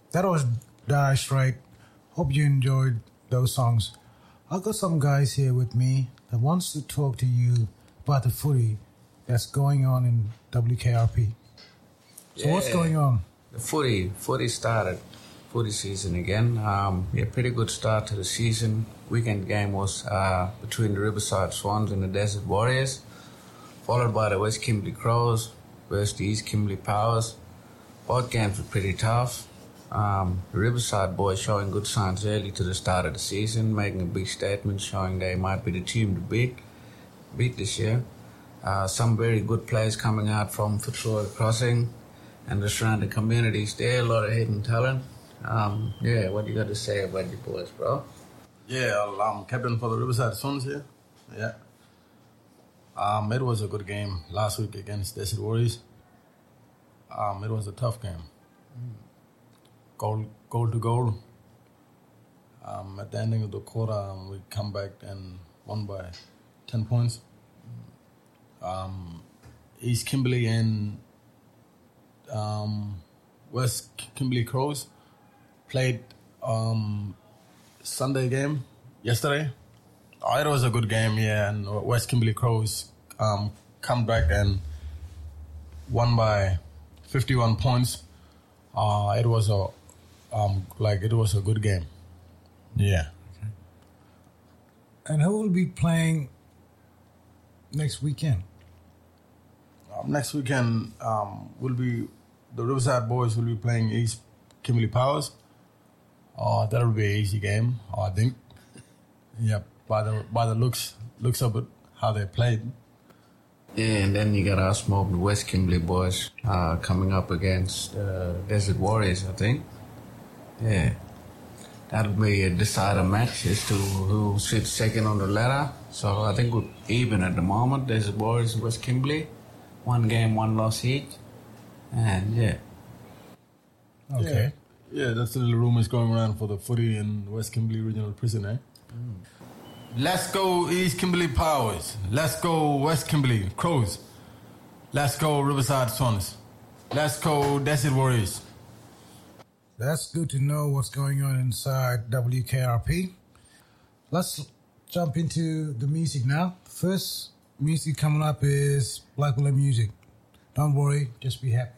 That was Dash, right? Hope you enjoyed those songs. I've got some guys here with me that wants to talk to you about the footy that's going on in WKRP. So what's going on? The footy started. Footy season again. Pretty good start to the season. Weekend game was between the Riverside Swans and the Desert Warriors, followed by the West Kimberley Crows versus the East Kimberley Powers. Both games were pretty tough. The Riverside boys showing good signs early to the start of the season, making a big statement showing they might be the team to beat this year. Some very good players coming out from Fitzroy Crossing and the surrounding communities there, a lot of hidden talent. What do you got to say about your boys, bro? Yeah, I'm captain for the Riverside Swans here. Yeah. It was a good game last week against Desert Warriors. It was a tough game. Goal to goal. At the ending of the quarter, we come back and won by 10 points. East Kimberley and West Kimberley Crows played Sunday game yesterday. It was a good game, yeah, and West Kimberley Crows come back and won by 51 points. It was a good game. Yeah. Okay. And who will be playing next weekend? Next weekend will be the Riverside boys will be playing East Kimberley Powers. That will be an easy game, I think. Yeah, by the looks of it, how they played. Yeah, and then you got our small West Kimberley boys coming up against Desert Warriors, I think. Yeah, that'll be a decider match as to who sits second on the ladder. So I think we're even at the moment. Desert Warriors and West Kimberley, 1 game, 1 loss each, and yeah. Okay. Yeah, that's the little rumors going around for the footy in West Kimberley Regional Prison, eh? Let's go East Kimberley Powers. Let's go West Kimberley Crows. Let's go Riverside Swans. Let's go Desert Warriors. That's good to know what's going on inside WKRP. Let's jump into the music now. First music coming up is Black Willow music. Don't worry, just be happy.